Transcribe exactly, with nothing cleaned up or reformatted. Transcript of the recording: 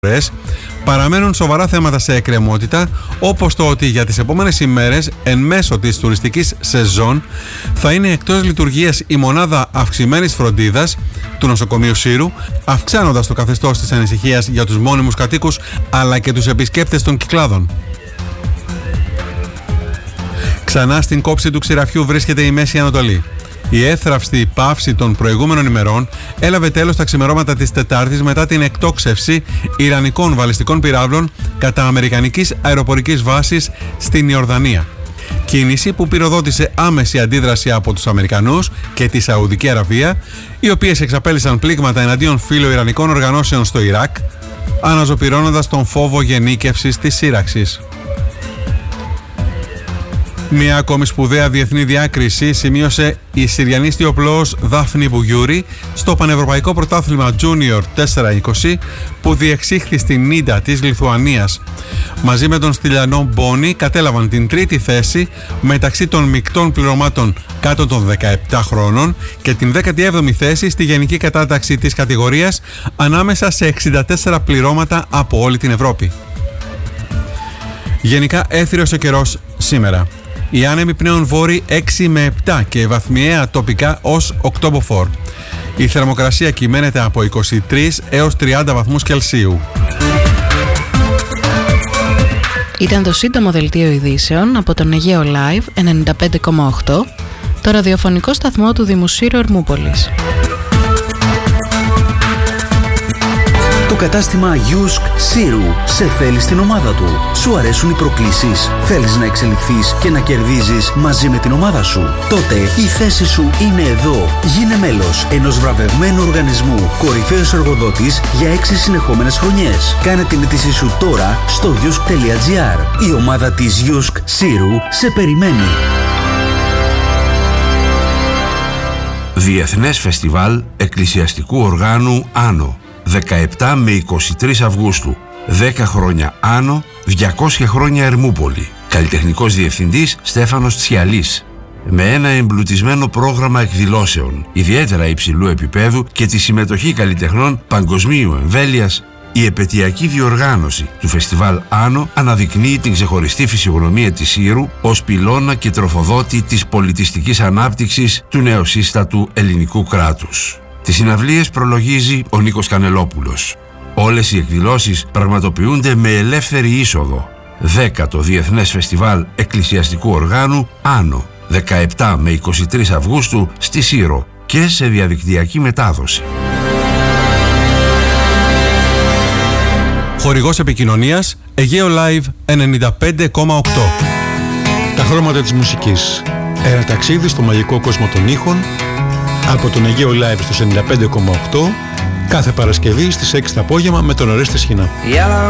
παραμένουν σοβαρά θέματα σε εκκρεμότητα, όπως το ότι για τις επόμενες ημέρες, εν μέσω της τουριστικής σεζόν, θα είναι εκτός λειτουργίας η μονάδα αυξημένης φροντίδας του νοσοκομείου Σύρου, αυξάνοντας το καθεστώς της ανησυχίας για τους μόνιμους κατοίκους αλλά και τους επισκέπτες των Κυκλάδων. Ξανά στην κόψη του ξηραφιού βρίσκεται η Μέση Ανατολή. Η έθραυστη παύση των προηγούμενων ημερών έλαβε τέλος τα ξημερώματα της Τετάρτης μετά την εκτόξευση ιρανικών βαλιστικών πυράβλων κατά αμερικανικής αεροπορικής βάσης στην Ιορδανία. Κίνηση που πυροδότησε άμεση αντίδραση από τους Αμερικανούς και τη Σαουδική Αραβία, οι οποίες εξαπέλυσαν πλήγματα εναντίον φιλοϊρανικών οργανώσεων στο Ιράκ, αναζωπυρώνοντας τον φόβο γενίκευσης της σύραξης. Μια ακόμη σπουδαία διεθνή διάκριση σημείωσε η Συριανή στιοπλώος Δάφνη Μπουγιούρη στο Πανευρωπαϊκό Πρωτάθλημα Junior τετρακόσια είκοσι που διεξήχθη στην Νίντα της Λιθουανίας. Μαζί με τον Στυλιανό Μπόνι κατέλαβαν την τρίτη θέση μεταξύ των μεικτών πληρωμάτων κάτω των δεκαεπτά χρόνων και την δέκατη έβδομη θέση στη γενική κατάταξη της κατηγορίας ανάμεσα σε εξήντα τέσσερα πληρώματα από όλη την Ευρώπη. Γενικά έθριος ο καιρός σήμερα. Οι άνεμοι πνέουν βόρειοι έξι με επτά και βαθμιαία τοπικά ως οκτώ μποφόρ. Η θερμοκρασία κυμαίνεται από είκοσι τρεις έως τριάντα βαθμούς Κελσίου. Ήταν το σύντομο δελτίο ειδήσεων από τον Αιγαίο Live ενενήντα πέντε κόμμα οκτώ, το ραδιοφωνικό σταθμό του Δήμου Σύρου Ερμούπολης. Το κατάστημα Γιούσκ Σύρου σε θέλει στην ομάδα του. Σου αρέσουν οι προκλήσεις? Θέλεις να εξελιχθείς και να κερδίζεις μαζί με την ομάδα σου? Τότε η θέση σου είναι εδώ. Γίνε μέλος ενός βραβευμένου οργανισμού, κορυφαίος εργοδότης για έξι συνεχόμενες χρονιές. Κάνε την αίτησή σου τώρα στο γιούσκ τελεία τζι άρ. Η ομάδα της Γιούσκ Σύρου σε περιμένει. Διεθνές Φεστιβάλ Εκκλησιαστικού Οργάνου Άνω, δεκαεπτά με είκοσι τρεις Αυγούστου. δέκα χρόνια Άνω, διακόσια χρόνια Ερμούπολη. Καλλιτεχνικός διευθυντής Στέφανος Τσιαλής. Με ένα εμπλουτισμένο πρόγραμμα εκδηλώσεων ιδιαίτερα υψηλού επίπεδου και τη συμμετοχή καλλιτεχνών παγκοσμίου εμβέλειας, η επετειακή διοργάνωση του Φεστιβάλ Άνω αναδεικνύει την ξεχωριστή φυσιογνωμία της Σύρου ως πυλώνα και τροφοδότη της πολιτιστικής ανάπτυξης του νεοσύστατου ελληνικού κράτους. Τις συναυλίες προλογίζει ο Νίκος Κανελόπουλος. Όλες οι εκδηλώσεις πραγματοποιούνται με ελεύθερη είσοδο. Δέκατο Διεθνές Φεστιβάλ Εκκλησιαστικού Οργάνου Άνω, δεκαεπτά με είκοσι τρεις Αυγούστου στη Σύρο και σε διαδικτυακή μετάδοση. Χορηγός επικοινωνίας Αιγαίο Live ενενήντα πέντε κόμμα οκτώ. Τα χρώματα της μουσικής. Ένα ταξίδι στο μαγικό κόσμο των ήχων από τον Αιγαίο Live στο ενενήντα πέντε κόμμα οκτώ κάθε Παρασκευή στις έξι το απόγευμα με τον Ορέστη Σχοινά.